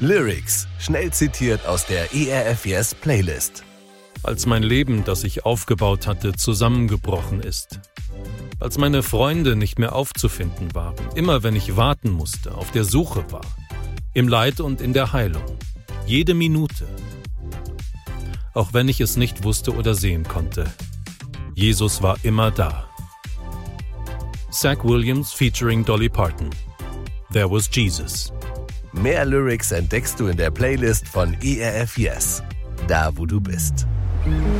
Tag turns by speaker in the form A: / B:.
A: Lyrics, schnell zitiert aus der ERF Yes Playlist.
B: Als mein Leben, das ich aufgebaut hatte, zusammengebrochen ist. Als meine Freunde nicht mehr aufzufinden waren, immer wenn ich warten musste, auf der Suche war. Im Leid und in der Heilung. Jede Minute. Auch wenn ich es nicht wusste oder sehen konnte. Jesus war immer da. Zach Williams featuring Dolly Parton. There was Jesus.
A: Mehr Lyrics entdeckst du in der Playlist von ERF Yes. Da, wo du bist.